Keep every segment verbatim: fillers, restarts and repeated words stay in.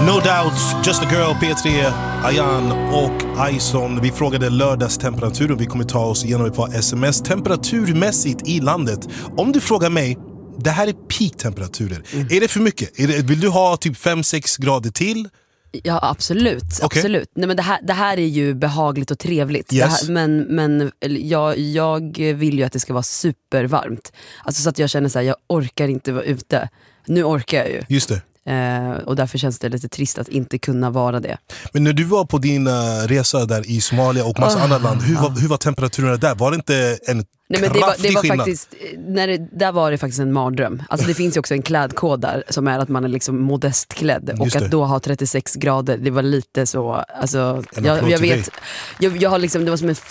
No Doubt, Just a Girl, P tre, Ayan och Ison. Vi frågade lördagstemperaturen. Vi kommer ta oss igenom ett par sms. Temperaturmässigt i landet. Om du frågar mig, det här är peak-temperaturer. Mm. Är det för mycket? Är det, vill du ha typ fem sex grader till? Ja, absolut. Okay. absolut. Nej, men det, här, det här är ju behagligt och trevligt. Yes. Det här, men men jag, jag vill ju att det ska vara supervarmt. Alltså så att jag känner så här, jag orkar inte vara ute. Nu orkar jag ju. Just det. Eh, och därför känns det lite trist att inte kunna vara det. Men när du var på din uh, resa där i Somalia och massa oh, andra land, hur, oh. var, hur var temperaturen där? Var det inte en Nej, men det var, det var skillnad? faktiskt, när det, där var det faktiskt en mardröm. Alltså det finns ju också en klädkod där som är att man är liksom modestklädd. Och att då ha trettiosex grader, det var lite så, alltså, jag, jag vet jag, jag har liksom, det var som en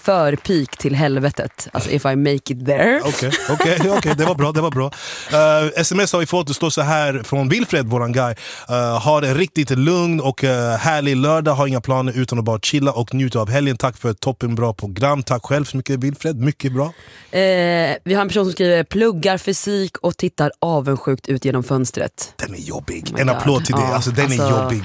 förpik till helvetet. Alltså if I make it there. Okej, okay, okay, okay. det var bra, det var bra. Uh, sms har vi fått, det står så här från Wilfred, våran guy. Uh, har en riktigt lugn och uh, härlig lördag, har inga planer utan att bara chilla och njuta av helgen. Tack för ett toppenbra program. Tack själv så mycket Wilfred, mycket bra. Eh, vi har en person som skriver pluggar fysik och tittar avundsjukt ut genom fönstret. Den är jobbig, oh en applåd till det, ja, alltså den alltså, är jobbig.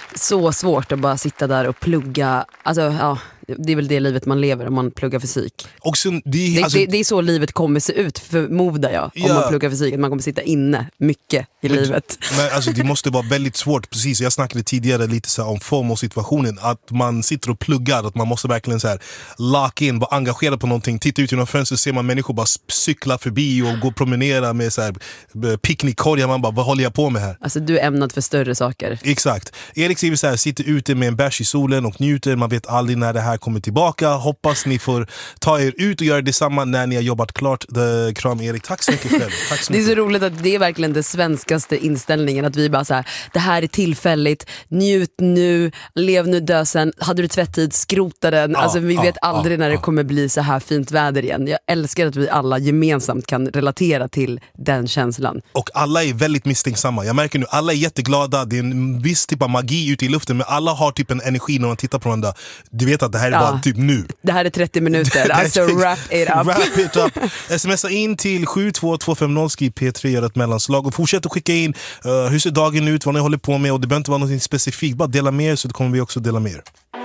Så svårt att bara sitta där och plugga. Alltså ja, det är väl det livet man lever om man pluggar fysik. Och sen, det, det, alltså, det, det är så livet kommer se ut, förmodar jag. Ja. Om man pluggar fysik, att man kommer sitta inne mycket i men, livet. Men alltså det måste vara väldigt svårt, precis. Jag snackade tidigare lite så här om FOMO-situationen, att man sitter och pluggar, att man måste verkligen så här lock in, vara engagerad på någonting. Titta ut genom fönstret, ser man människor bara cykla förbi och gå och promenera med så här picknickkorgar. Man bara, vad håller jag på med här? Alltså du är ämnad för större saker. Exakt. Erik skriver så här, sitter ute med en bärs i solen och njuter. Man vet aldrig när det här kommer tillbaka. Hoppas ni får ta er ut och göra detsamma när ni har jobbat klart. De, kram Erik, tack så mycket själv. Tack så mycket. Det är så roligt att det är verkligen det svenskaste inställningen, att vi bara så här, det här är tillfälligt, njut nu, lev nu, dö sen. Hade du tvättid, skrota den. Ah, Alltså vi ah, vet aldrig ah, när det ah. kommer bli så här fint väder igen. Jag älskar att vi alla gemensamt kan relatera till den känslan. Och alla är väldigt misstänksamma. Jag märker nu, alla är jätteglada. Det är en viss typ av magi ute i luften, men alla har typ en energi när man tittar på varandra. Du vet att det här är ja. bara typ nu. Det här är trettio minuter, alltså wrap it up. Wrap it up. Smsa in till sju två två fem noll, skriv P tre, gör ett mellanslag och fortsätt att skicka in uh, hur ser dagen ut, vad ni håller på med, och det behöver inte vara något specifikt, bara dela med er så kommer vi också dela med er.